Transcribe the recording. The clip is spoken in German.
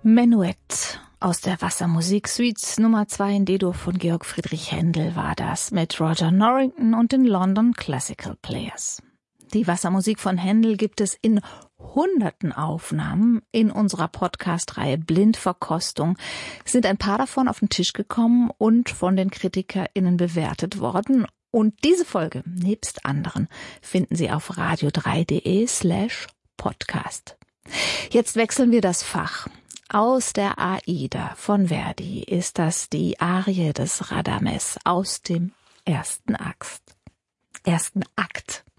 Menuett aus der Wassermusik-Suite Nummer 2 in D-Dur von Georg Friedrich Händel war das mit Roger Norrington und den London Classical Players. Die Wassermusik von Händel gibt es in hunderten Aufnahmen. In unserer Podcast-Reihe Blindverkostung sind ein paar davon auf den Tisch gekommen und von den KritikerInnen bewertet worden. Und diese Folge, nebst anderen, finden Sie auf radio3.de/podcast. Jetzt wechseln wir das Fach. Aus der Aida von Verdi ist das die Arie des Radames aus dem ersten Akt.